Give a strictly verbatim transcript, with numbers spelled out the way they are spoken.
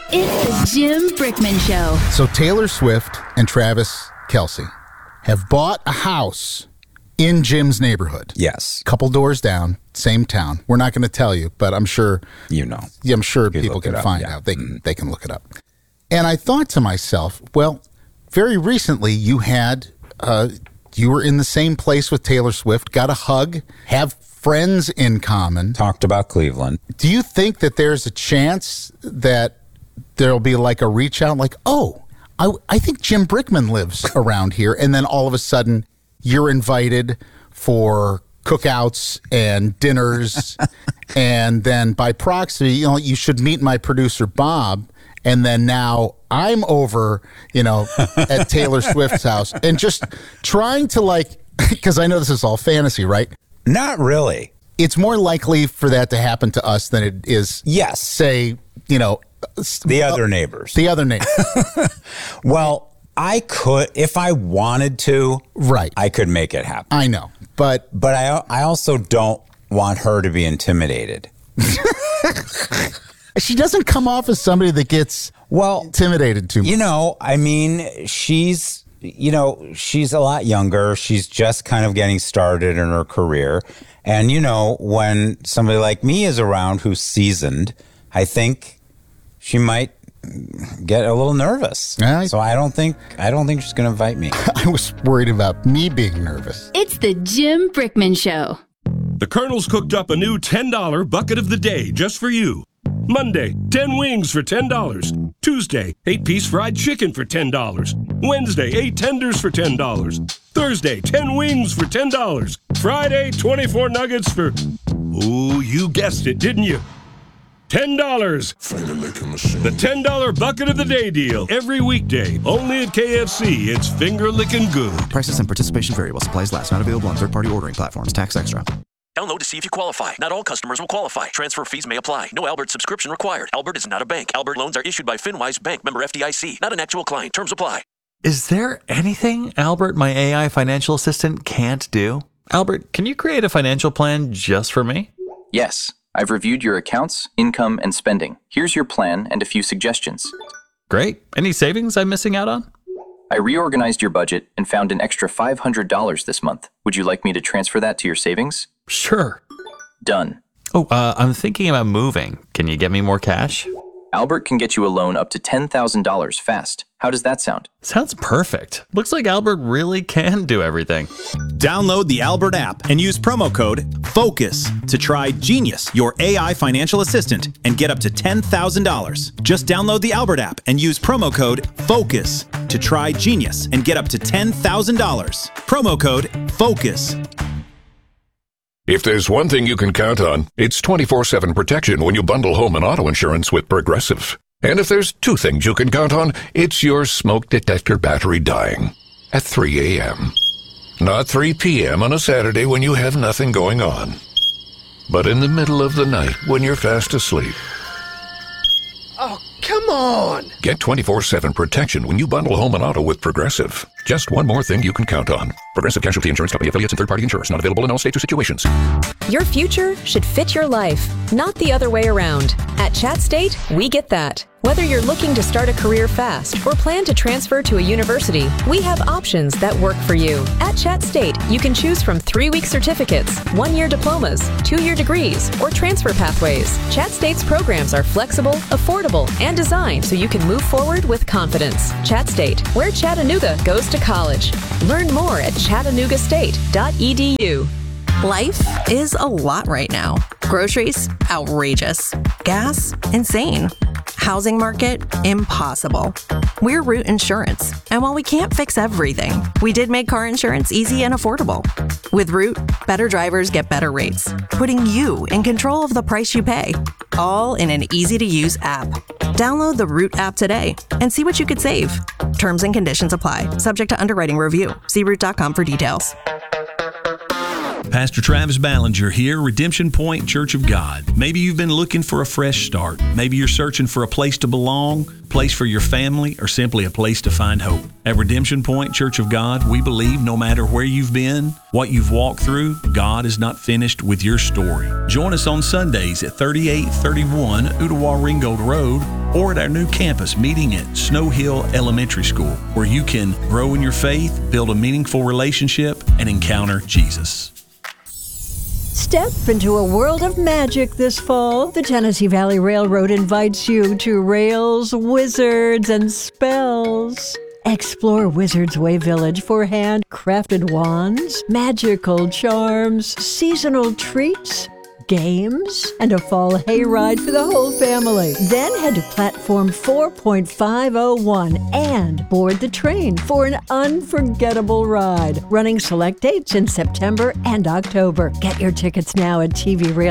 It's the Jim Brickman Show. So Taylor Swift and Travis Kelce have bought a house in Jim's neighborhood. Yes. Couple doors down, same town. We're not going to tell you, but I'm sure you know. Yeah, I'm sure You people look can it up, find yeah. out. They can, they can look it up. And I thought to myself, well, very recently you had uh, you were in the same place with Taylor Swift, got a hug, have friends in common. Talked about Cleveland. Do you think that there's a chance that there'll be like a reach out, like, oh, I, I think Jim Brickman lives around here, and then all of a sudden you're invited for cookouts and dinners, and then by proxy, you know, you should meet my producer Bob, and then now I'm over, you know, at Taylor Swift's house, and just trying to, like, because I know this is all fantasy, right? Not really. It's more likely for that to happen to us than it is, Yes. say, you know, The other neighbors. the other neighbor. Well, I could, if I wanted to, Right. I could make it happen. I know, but But I, I also don't want her to be intimidated. she doesn't come off as somebody that gets Well, intimidated too much. you know, I mean, she's, you know, she's a lot younger. She's just kind of getting started in her career. And, you know, when somebody like me is around who's seasoned, I think she might get a little nervous. I- So I don't think, I don't think she's going to invite me. I was worried about me being nervous. It's the Jim Brickman Show. The Colonel's cooked up a new ten dollar bucket of the day just for you. Monday, ten wings for ten dollars. Tuesday, eight piece fried chicken for ten dollars. Wednesday, eight tenders for ten dollars. Thursday, ten wings for ten dollars. Friday, twenty-four nuggets for, oh, you guessed it, didn't you? ten dollars. The ten dollar bucket of the day deal. Every weekday, only at K F C. It's finger licking good. Prices and participation vary while supplies last. Not available on third-party ordering platforms. Tax extra. Download to see if you qualify. Not all customers will qualify. Transfer fees may apply. No Albert subscription required. Albert is not a bank. Albert loans are issued by FinWise Bank, member F D I C. Not an actual client. Terms apply. Is there anything Albert, my A I financial assistant, can't do? Albert, can you create a financial plan just for me? Yes, I've reviewed your accounts, income, and spending. Here's your plan and a few suggestions. Great. Any savings I'm missing out on? I reorganized your budget and found an extra five hundred dollars this month. Would you like me to transfer that to your savings? Sure. Done. Oh, uh, I'm thinking about moving. Can you get me more cash? Albert can get you a loan up to ten thousand dollars fast. How does that sound? Sounds perfect. Looks like Albert really can do everything. Download the Albert app and use promo code FOCUS to try Genius, your A I financial assistant, and get up to ten thousand dollars. Just download the Albert app and use promo code FOCUS to try Genius and get up to ten thousand dollars. Promo code FOCUS. If there's one thing you can count on, it's twenty-four seven protection when you bundle home and auto insurance with Progressive. And if there's two things you can count on, it's your smoke detector battery dying at three a.m. Not three p.m. on a Saturday when you have nothing going on, but in the middle of the night when you're fast asleep. Oh, come on! Get twenty-four seven protection when you bundle home and auto with Progressive. Just one more thing you can count on. Progressive Casualty Insurance Company affiliates and third-party insurers. Not available in all states or situations. Your future should fit your life, not the other way around. At Chat State, we get that. Whether you're looking to start a career fast or plan to transfer to a university, we have options that work for you. At Chat State, you can choose from three-week certificates, one-year diplomas, two-year degrees, or transfer pathways. Chat State's programs are flexible, affordable, and designed so you can move forward with confidence. Chat State, where Chattanooga goes to college. Learn more at chattanooga state dot e d u. Life is a lot right now. Groceries, outrageous. Gas, insane. Housing market, impossible. We're Root Insurance, and while we can't fix everything, we did make car insurance easy and affordable. With Root, better drivers get better rates, putting you in control of the price you pay, all in an easy-to-use app. Download the Root app today and see what you could save. Terms and conditions apply, subject to underwriting review. See root dot com for details. Pastor Travis Ballinger here, Redemption Point Church of God. Maybe you've been looking for a fresh start. Maybe you're searching for a place to belong, a place for your family, or simply a place to find hope. At Redemption Point Church of God, we believe no matter where you've been, what you've walked through, God is not finished with your story. Join us on Sundays at thirty-eight thirty-one Ottawa Ringgold Road or at our new campus meeting at Snow Hill Elementary School, where you can grow in your faith, build a meaningful relationship, and encounter Jesus. Step into a world of magic this fall. The Tennessee Valley Railroad invites you to Rails, Wizards, and Spells. Explore Wizards Way Village for handcrafted wands, magical charms, seasonal treats, games, and a fall hayride for the whole family. Then head to platform four point five oh one and board the train for an unforgettable ride. Running select dates in September and October. Get your tickets now at T V Rail.